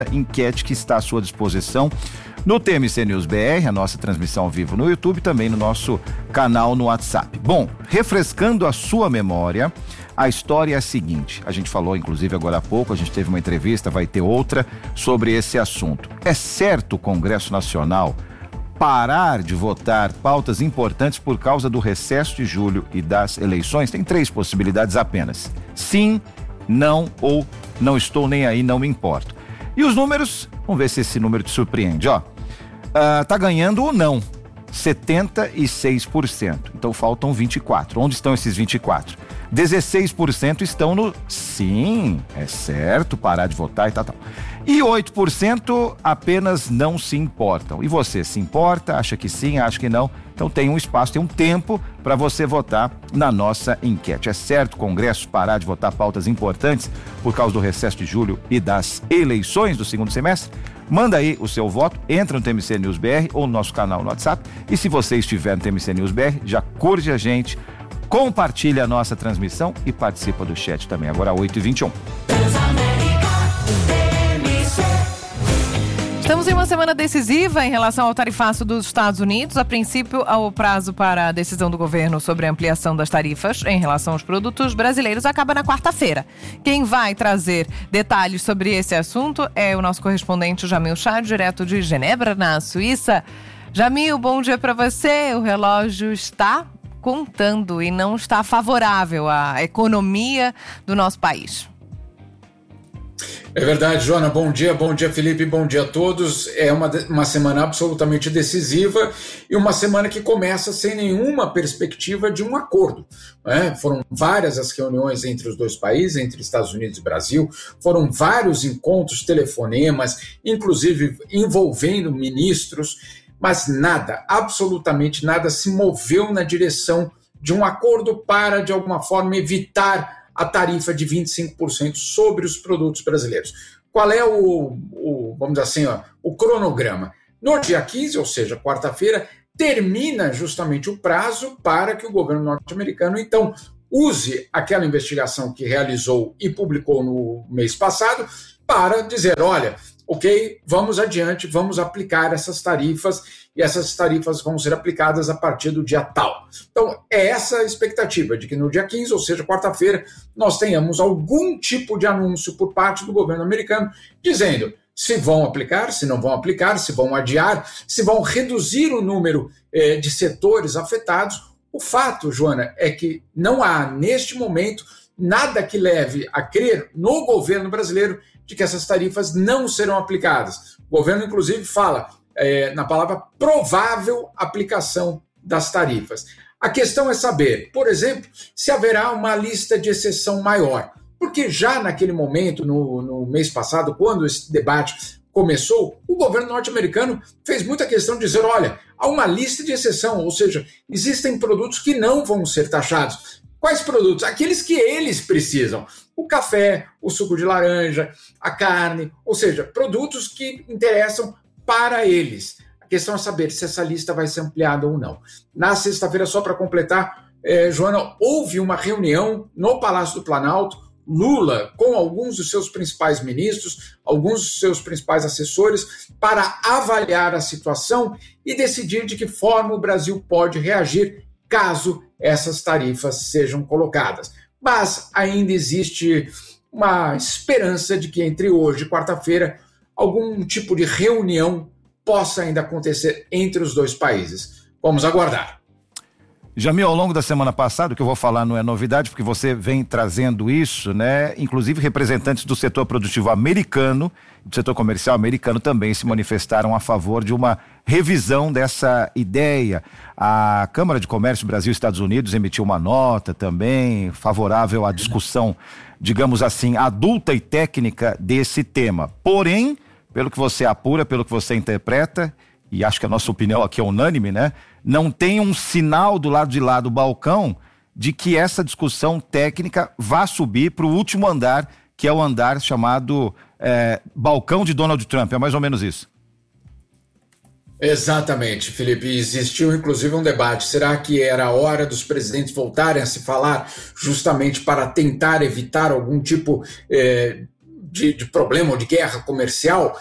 enquete que está à sua disposição no TMC News BR, a nossa transmissão ao vivo no YouTube e também no nosso canal no WhatsApp. Bom, refrescando a sua memória, a história é a seguinte, a gente falou inclusive agora há pouco, a gente teve uma entrevista, vai ter outra sobre esse assunto. É certo o Congresso Nacional parar de votar pautas importantes por causa do recesso de julho e das eleições? Tem 3 possibilidades apenas: sim, não ou não estou nem aí, não me importo. E os números, vamos ver se esse número te surpreende, ó. Tá ganhando o não, 76%. Então faltam 24%. Onde estão esses 24%? 16% estão no sim, é certo, parar de votar e tal. E 8% apenas não se importam. E você se importa? Acha que sim, acha que não? Então tem um espaço, tem um tempo para você votar na nossa enquete. É certo o Congresso parar de votar pautas importantes por causa do recesso de julho e das eleições do segundo semestre? Manda aí o seu voto, entra no TMC News BR ou no nosso canal no WhatsApp. E se você estiver no TMC News BR, já curte a gente, compartilha a nossa transmissão e participa do chat também. Agora 8h21. Estamos em uma semana decisiva em relação ao tarifaço dos Estados Unidos. A princípio, o prazo para a decisão do governo sobre a ampliação das tarifas em relação aos produtos brasileiros acaba na quarta-feira. Quem vai trazer detalhes sobre esse assunto é o nosso correspondente Jamil Chad, direto de Genebra, na Suíça. Jamil, bom dia para você. O relógio está contando e não está favorável à economia do nosso país. É verdade, Joana. Bom dia, Felipe, bom dia a todos. É uma semana absolutamente decisiva e uma semana que começa sem nenhuma perspectiva de um acordo, né? Foram várias as reuniões entre os dois países, entre Estados Unidos e Brasil, foram vários encontros, telefonemas, inclusive envolvendo ministros, mas nada, absolutamente nada se moveu na direção de um acordo para, de alguma forma, evitar a tarifa de 25% sobre os produtos brasileiros. Qual é vamos dizer assim, o cronograma? No dia 15, ou seja, quarta-feira, termina justamente o prazo para que o governo norte-americano, então, use aquela investigação que realizou e publicou no mês passado para dizer, olha, ok, vamos adiante, vamos aplicar essas tarifas e essas tarifas vão ser aplicadas a partir do dia tal. Então, é essa a expectativa de que no dia 15, ou seja, quarta-feira, nós tenhamos algum tipo de anúncio por parte do governo americano dizendo se vão aplicar, se não vão aplicar, se vão adiar, se vão reduzir o número de setores afetados. O fato, Joana, é que não há, neste momento, nada que leve a crer no governo brasileiro de que essas tarifas não serão aplicadas. O governo, inclusive, fala na palavra provável aplicação das tarifas. A questão é saber, por exemplo, se haverá uma lista de exceção maior. Porque já naquele momento, no mês passado, quando esse debate começou, o governo norte-americano fez muita questão de dizer, olha, há uma lista de exceção, ou seja, existem produtos que não vão ser taxados. Quais produtos? Aqueles que eles precisam. O café, o suco de laranja, a carne, ou seja, produtos que interessam para eles. A questão é saber se essa lista vai ser ampliada ou não. Na sexta-feira, só para completar, Joana, houve uma reunião no Palácio do Planalto, Lula com alguns dos seus principais ministros, alguns dos seus principais assessores, para avaliar a situação e decidir de que forma o Brasil pode reagir caso essas tarifas sejam colocadas. Mas ainda existe uma esperança de que entre hoje e quarta-feira algum tipo de reunião possa ainda acontecer entre os dois países. Vamos aguardar. Jamil, ao longo da semana passada, o que eu vou falar não é novidade, porque você vem trazendo isso, né? Inclusive representantes do setor produtivo americano, do setor comercial americano também se manifestaram a favor de uma revisão dessa ideia. A Câmara de Comércio Brasil-Estados Unidos emitiu uma nota também favorável à discussão, digamos assim, adulta e técnica desse tema. Porém, pelo que você apura, pelo que você interpreta, e acho que a nossa opinião aqui é unânime, né? Não tem um sinal do lado de lá do balcão de que essa discussão técnica vá subir para o último andar, que é o andar chamado balcão de Donald Trump. É mais ou menos isso. Exatamente, Felipe. Existiu inclusive um debate. Será que era a hora dos presidentes voltarem a se falar justamente para tentar evitar algum tipo de problema ou de guerra comercial,